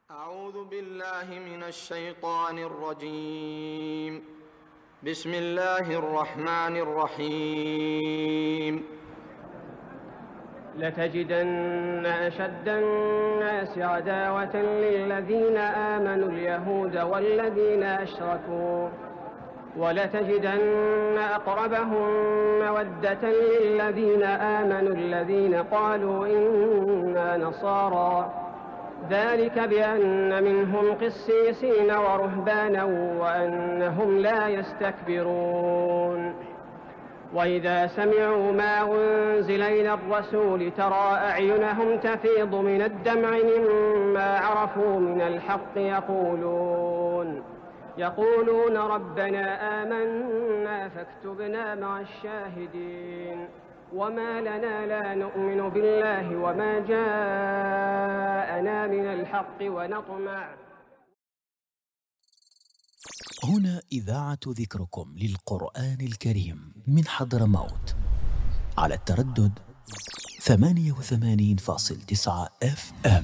أعوذ بالله من الشيطان الرجيم. بسم الله الرحمن الرحيم. لتجدن أشد الناس عداوة للذين آمنوا اليهود والذين أشركوا، ولتجدن أقربهم مودة للذين آمنوا الذين قالوا إنا نصارى، ذلك بأن منهم قسيسين ورهبانا وأنهم لا يستكبرون. وإذا سمعوا ما أنزل إلى الرسول ترى أعينهم تفيض من الدمع مما عرفوا من الحق يقولون ربنا آمنا فاكتبنا مع الشاهدين. وما لنا لا نؤمن بالله وما جاءنا من الحق ونطمع. هنا إذاعة ذكركم للقرآن الكريم من حضرموت على التردد 88.9 FM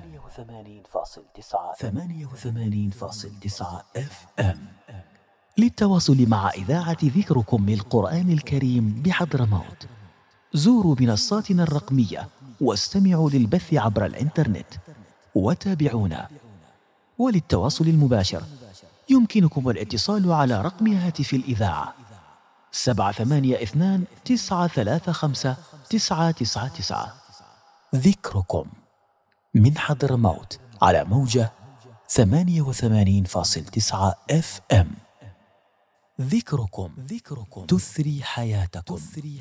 88.9 FM. للتواصل مع إذاعة ذكركم للقرآن الكريم بحضرموت زوروا منصاتنا الرقمية واستمعوا للبث عبر الإنترنت وتابعونا. وللتواصل المباشر يمكنكم الاتصال على رقم هاتف الإذاعة 782-935-999. ذكركم من حضرموت على موجة 88.9 FM. ذكركم تثري حياتكم.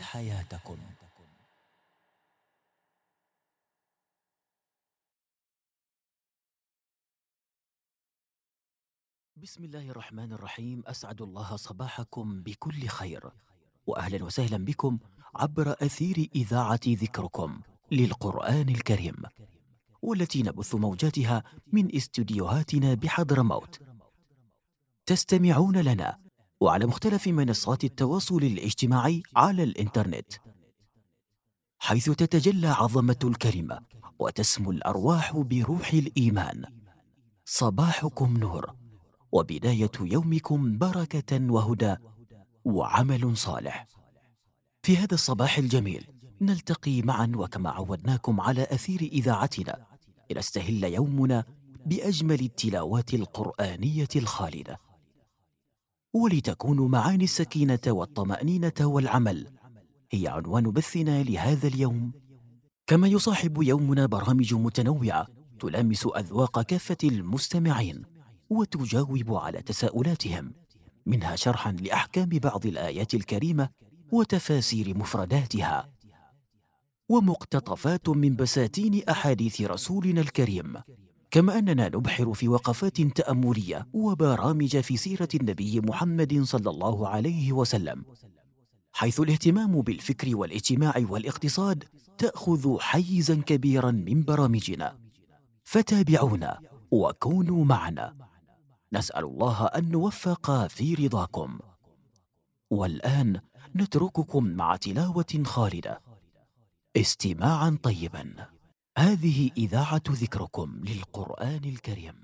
بسم الله الرحمن الرحيم. أسعد الله صباحكم بكل خير، وأهلا وسهلا بكم عبر أثير إذاعة ذكركم للقرآن الكريم، والتي نبث موجاتها من استديوهاتنا بحضرموت. تستمعون لنا وعلى مختلف منصات التواصل الاجتماعي على الإنترنت، حيث تتجلى عظمة الكلمة وتسمو الأرواح بروح الإيمان. صباحكم نور، وبداية يومكم بركة وهدى وعمل صالح. في هذا الصباح الجميل نلتقي معا وكما عودناكم على أثير إذاعتنا لنستهل يومنا بأجمل التلاوات القرآنية الخالدة، ولتكون معاني السكينة والطمأنينة والعمل هي عنوان بثنا لهذا اليوم. كما يصاحب يومنا برامج متنوعة تلامس أذواق كافة المستمعين وتجاوب على تساؤلاتهم، منها شرحا لأحكام بعض الآيات الكريمة وتفاسير مفرداتها، ومقتطفات من بساتين أحاديث رسولنا الكريم. كما أننا نبحر في وقفات تأملية وبرامج في سيرة النبي محمد صلى الله عليه وسلم، حيث الاهتمام بالفكر والاجتماع والاقتصاد تأخذ حيزا كبيرا من برامجنا. فتابعونا وكونوا معنا، نسأل الله أن نوفق في رضاكم. والآن نترككم مع تلاوة خالدة، استماعا طيبا. هذه إذاعة ذكركم للقرآن الكريم.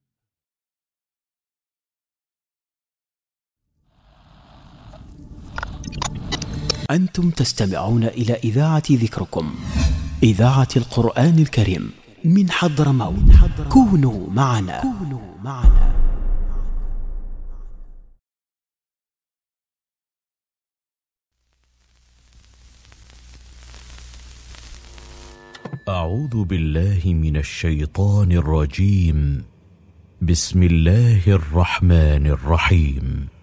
أنتم تستمعون إلى إذاعة ذكركم، إذاعة القرآن الكريم من حضرموت. كونوا معنا. أعوذ بالله من الشيطان الرجيم. بسم الله الرحمن الرحيم.